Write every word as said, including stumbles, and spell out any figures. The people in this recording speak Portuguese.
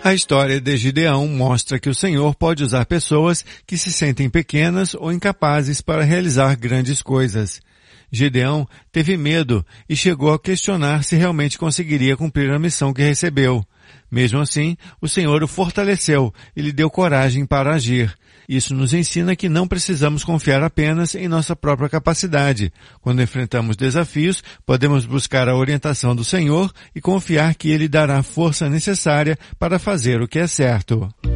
A história de Gideão mostra que o Senhor pode usar pessoas que se sentem pequenas ou incapazes para realizar grandes coisas. Gideão teve medo e chegou a questionar se realmente conseguiria cumprir a missão que recebeu. Mesmo assim, o Senhor o fortaleceu e lhe deu coragem para agir. Isso nos ensina que não precisamos confiar apenas em nossa própria capacidade. Quando enfrentamos desafios, podemos buscar a orientação do Senhor e confiar que Ele dará a força necessária para fazer o que é certo.